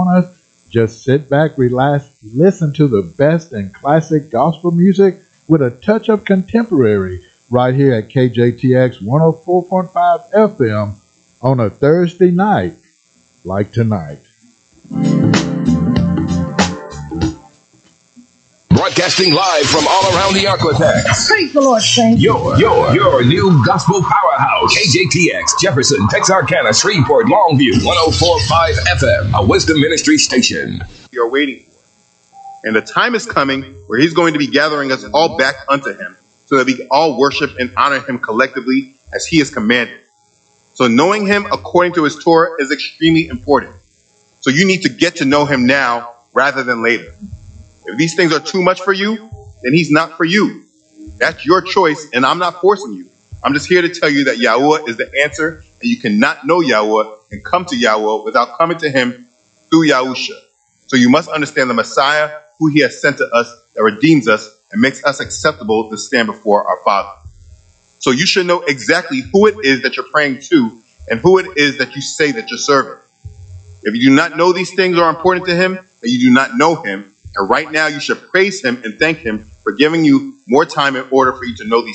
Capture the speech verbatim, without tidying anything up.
on us. Just sit back, relax, listen to the best in classic gospel music with a touch of contemporary right here at K J T X one oh four point five F M on a Thursday night like tonight. Broadcasting live from all around the Arklatex. Praise the Lord, saints. Your, your, your new gospel powerhouse. K J T X, Jefferson, Texarkana, Shreveport, Longview, one oh four point five F M, a Wisdom Ministry station. You're waiting for. And the time is coming where he's going to be gathering us all back unto him so that we can all worship and honor him collectively as he has commanded. So knowing him according to his Torah is extremely important. So you need to get to know him now rather than later. If these things are too much for you, then he's not for you. That's your choice, and I'm not forcing you. I'm just here to tell you that Yahuwah is the answer, and you cannot know Yahuwah and come to Yahuwah without coming to him through Yahusha. So you must understand the Messiah, who he has sent to us, that redeems us and makes us acceptable to stand before our Father. So you should know exactly who it is that you're praying to and who it is that you say that you're serving. If you do not know these things are important to him, then you do not know him. And right now you should praise him and thank him for giving you more time in order for you to know these